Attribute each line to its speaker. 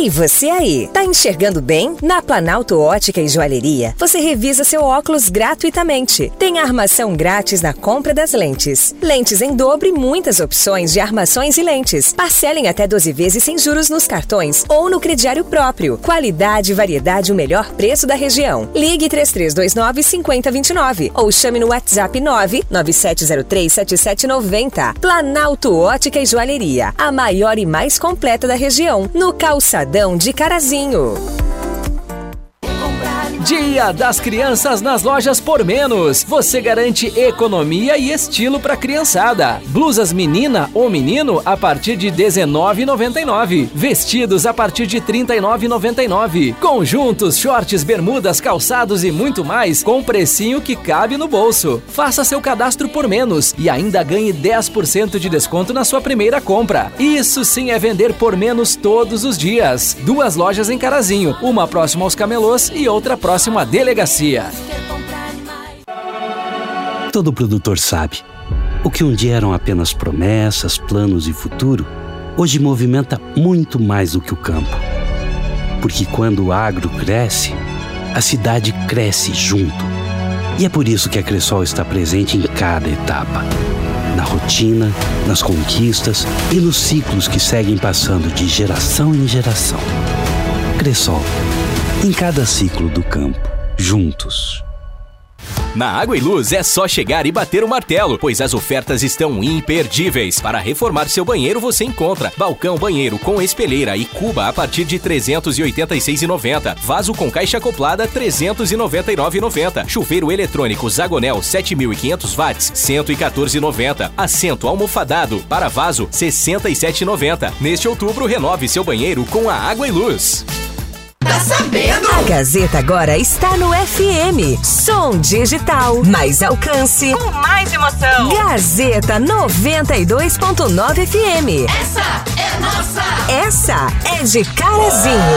Speaker 1: Ei, você aí, tá enxergando bem? Na Planalto Ótica e Joalheria, você revisa seu óculos gratuitamente. Tem armação grátis na compra das lentes. Lentes em dobro e muitas opções de armações e lentes. Parcelem até 12 vezes sem juros nos cartões ou no crediário próprio. Qualidade, variedade e o melhor preço da região. Ligue 3329-5029 ou chame no WhatsApp 99703-7790. Planalto Ótica e Joalheria, a maior e mais completa da região, no calçadão de Carazinho.
Speaker 2: Dia das Crianças nas lojas Por Menos. Você garante economia e estilo pra criançada. Blusas menina ou menino a partir de R$19,99. Vestidos a partir de R$39,99. Conjuntos, shorts, bermudas, calçados e muito mais com precinho que cabe no bolso. Faça seu cadastro Por Menos e ainda ganhe 10% de desconto na sua primeira compra. Isso sim é vender por menos todos os dias. 2 lojas em Carazinho, uma próxima aos Camelôs e outra próxima à delegacia.
Speaker 3: Todo produtor sabe, o que um dia eram apenas promessas, planos e futuro, hoje movimenta muito mais do que o campo. Porque quando o agro cresce, a cidade cresce junto. E é por isso que a Cressol está presente em cada etapa. Na rotina, nas conquistas e nos ciclos que seguem passando de geração em geração. Cressol, em cada ciclo do campo, juntos.
Speaker 4: Na Água e Luz é só chegar e bater o martelo, pois as ofertas estão imperdíveis. Para reformar seu banheiro você encontra balcão banheiro com espelheira e cuba a partir de R$ 386,90. Vaso com caixa acoplada R$ 399,90. Chuveiro eletrônico Zagonel 7.500 watts R$ 114,90. Assento almofadado para vaso R$ 67,90. Neste outubro renove seu banheiro com a Água e Luz.
Speaker 1: Tá sabendo? A Gazeta agora está no FM. Som digital, mais alcance,
Speaker 5: com mais emoção.
Speaker 1: Gazeta 92.9 FM.
Speaker 5: Essa é nossa.
Speaker 1: Essa é de Carazinho.